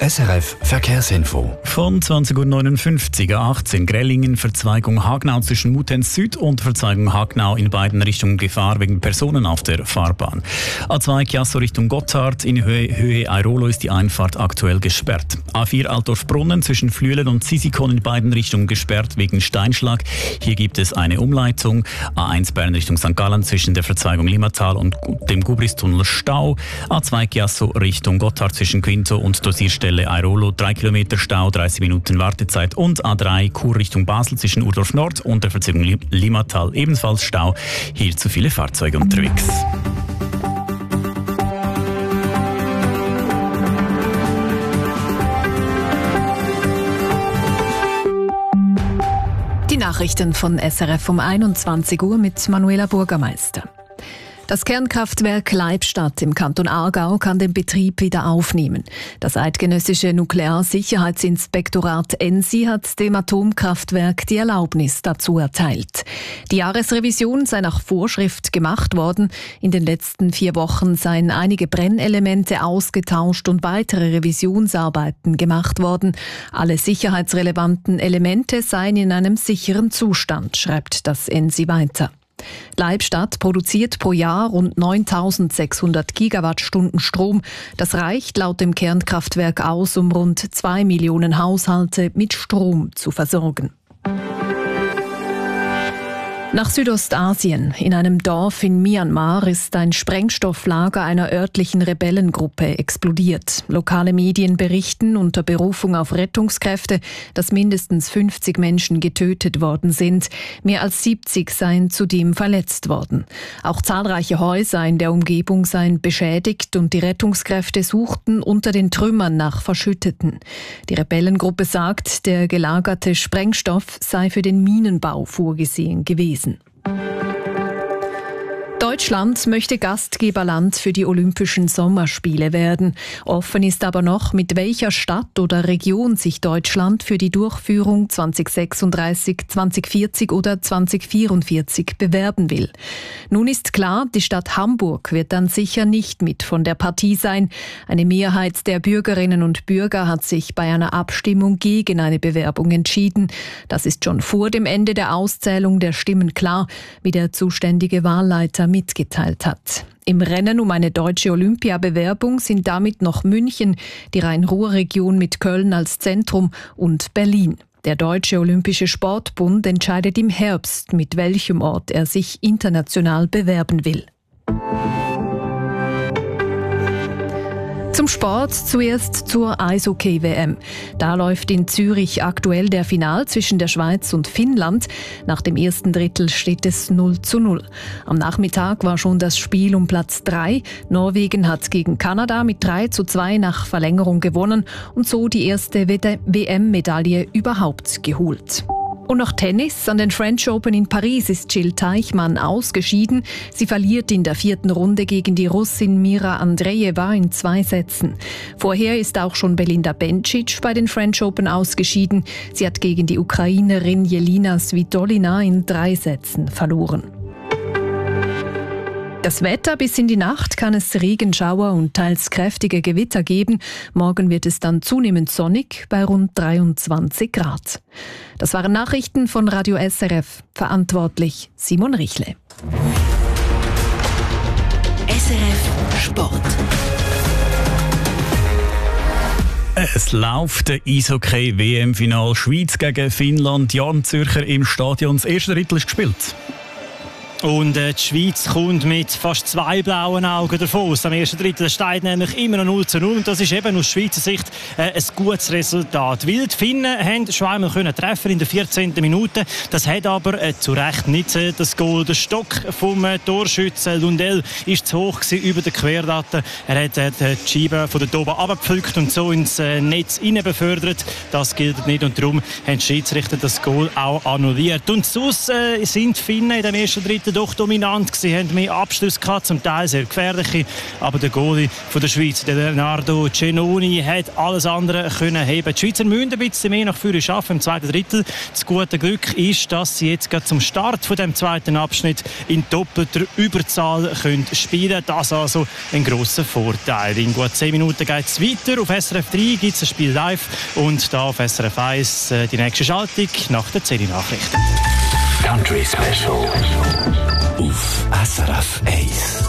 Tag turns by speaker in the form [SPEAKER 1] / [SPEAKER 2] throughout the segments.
[SPEAKER 1] SRF Verkehrsinfo.
[SPEAKER 2] Von 20.59 Uhr 18 Grellingen, Verzweigung Hagnau zwischen Mutenz Süd und Verzweigung Hagnau in beiden Richtungen Gefahr wegen Personen auf der Fahrbahn. A2 Chiasso Richtung Gotthard in Höhe Airolo ist die Einfahrt aktuell gesperrt. A4 Altdorf-Brunnen zwischen Flüelen und Sisikon in beiden Richtungen gesperrt wegen Steinschlag. Hier gibt es eine Umleitung. A1 Bern Richtung St. Gallen zwischen der Verzweigung Limmatal und dem Gubristunnel Stau. A2 Chiasso Richtung Gotthard zwischen Quinto und Dosierstelle Airolo 3 Kilometer Stau, 30 Minuten Wartezeit und A3 Chur Richtung Basel zwischen Urdorf Nord und der Verzweigung Limmatal ebenfalls Stau. Hier zu viele Fahrzeuge unterwegs.
[SPEAKER 3] Die Nachrichten von SRF um 21 Uhr mit Manuela Burgermeister. Das Kernkraftwerk Leibstadt im Kanton Aargau kann den Betrieb wieder aufnehmen. Das eidgenössische Nuklearsicherheitsinspektorat ENSI hat dem Atomkraftwerk die Erlaubnis dazu erteilt. Die Jahresrevision sei nach Vorschrift gemacht worden. In den letzten 4 Wochen seien einige Brennelemente ausgetauscht und weitere Revisionsarbeiten gemacht worden. Alle sicherheitsrelevanten Elemente seien in einem sicheren Zustand, schreibt das ENSI weiter. Leibstadt produziert pro Jahr rund 9.600 Gigawattstunden Strom. Das reicht laut dem Kernkraftwerk aus, um rund 2 Millionen Haushalte mit Strom zu versorgen. Nach Südostasien. In einem Dorf in Myanmar ist ein Sprengstofflager einer örtlichen Rebellengruppe explodiert. Lokale Medien berichten unter Berufung auf Rettungskräfte, dass mindestens 50 Menschen getötet worden sind. Mehr als 70 seien zudem verletzt worden. Auch zahlreiche Häuser in der Umgebung seien beschädigt und die Rettungskräfte suchten unter den Trümmern nach Verschütteten. Die Rebellengruppe sagt, der gelagerte Sprengstoff sei für den Minenbau vorgesehen gewesen. Deutschland möchte Gastgeberland für die Olympischen Sommerspiele werden. Offen ist aber noch, mit welcher Stadt oder Region sich Deutschland für die Durchführung 2036, 2040 oder 2044 bewerben will. Nun ist klar, die Stadt Hamburg wird dann sicher nicht mit von der Partie sein. Eine Mehrheit der Bürgerinnen und Bürger hat sich bei einer Abstimmung gegen eine Bewerbung entschieden. Das ist schon vor dem Ende der Auszählung der Stimmen klar, wie der zuständige Wahlleiter mitgeteilt hat. Im Rennen um eine deutsche Olympiabewerbung sind damit noch München, die Rhein-Ruhr-Region mit Köln als Zentrum und Berlin. Der Deutsche Olympische Sportbund entscheidet im Herbst, mit welchem Ort er sich international bewerben will. Zum Sport zuerst zur Eishockey-WM. Da läuft in Zürich aktuell der Final zwischen der Schweiz und Finnland. Nach dem ersten Drittel steht es 0:0. Am Nachmittag war schon das Spiel um Platz 3. Norwegen hat gegen Kanada mit 3:2 nach Verlängerung gewonnen und so die erste WM-Medaille überhaupt geholt. Und noch Tennis. An den French Open in Paris ist Jill Teichmann ausgeschieden. Sie verliert in der 4. Runde gegen die Russin Mira Andreeva in 2 Sätzen. Vorher ist auch schon Belinda Bencic bei den French Open ausgeschieden. Sie hat gegen die Ukrainerin Jelina Svitolina in 3 Sätzen verloren. Das Wetter: bis in die Nacht kann es Regenschauer und teils kräftige Gewitter geben. Morgen wird es dann zunehmend sonnig bei rund 23 Grad. Das waren Nachrichten von Radio SRF. Verantwortlich Simon Richle.
[SPEAKER 4] SRF Sport.
[SPEAKER 2] Es läuft der Eishockey-WM-Final Schweiz gegen Finnland. Jan Zürcher im Stadion. Das erste Drittel ist gespielt.
[SPEAKER 5] Und die Schweiz kommt mit fast 2 blauen Augen davon. Am ersten Drittel steht nämlich immer noch 0:0. Und das ist eben aus Schweizer Sicht ein gutes Resultat. Weil die Finnen haben schon einmal treffen in der 14. Minute. Das hat aber zu Recht nicht das Goal. Der Stock vom Torschützen Lundell war zu hoch über der Querlatte. Er hat die Scheibe von der Dobe abgepflückt und so ins Netz hinein befördert. Das gilt nicht und darum haben die Schiedsrichter das Goal auch annulliert. Und sonst sind die Finnen in dem ersten Drittel Minuten doch dominant gewesen, haben mehr Abschlüsse gehabt, zum Teil sehr gefährliche, aber der Goalie von der Schweiz, der Leonardo Cenoni, hat alles andere können heben. Die Schweizer müssen ein bisschen mehr nach vorne schaffen im zweiten Drittel. Das gute Glück ist, dass sie jetzt gerade zum Start von dem zweiten Abschnitt in doppelter Überzahl können spielen. Das also ein grosser Vorteil. In gut 10 Minuten geht es weiter. Auf SRF 3 gibt es ein Spiel live und da auf SRF 1 die nächste Schaltung nach der 10-Nachrichten.
[SPEAKER 1] Country Special auf SRF 1.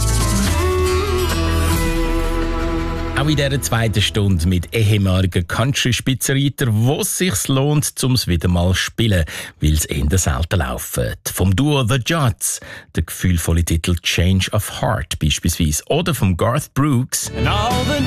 [SPEAKER 6] Auch in dieser zweiten Stunde mit ehemaligen Country-Spitzenreiter, wo es sich lohnt, um es wieder mal zu spielen, weil es eher selten laufen. Vom Duo The Judds, der gefühlvolle Titel Change of Heart beispielsweise, oder vom Garth Brooks